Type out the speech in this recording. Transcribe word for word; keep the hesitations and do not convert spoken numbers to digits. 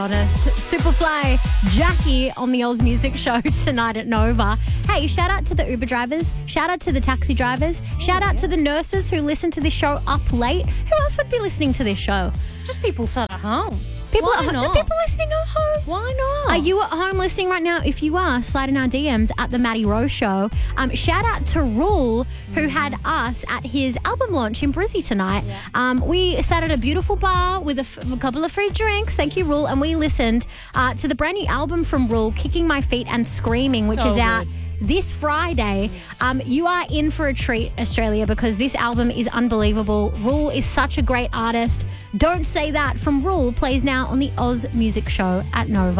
Honest. Superfly, Jackie on the Oz Music Show tonight at Nova. Hey, shout out to the Uber drivers. Shout out to the taxi drivers. Shout out to the nurses who listen to this show up late. Who else would be listening to this show? Just people sat at home. People Why at home. not? People listening at home. Why not? Are you at home listening right now? If you are, slide in our D Ms at the Maddie Rose Show. Um, shout out to Rule, who had us at his album launch in Brizzy tonight. Yeah. Um, we sat at a beautiful bar with a, f- a couple of free drinks. Thank you, Rule. And we listened uh, to the brand new album from Rule, Kicking My Feet and Screaming, which So is out good. this Friday. Um, you are in for a treat, Australia, because this album is unbelievable. Rule is such a great artist. Don't Say That from Rule plays now on the Oz Music Show at Nova.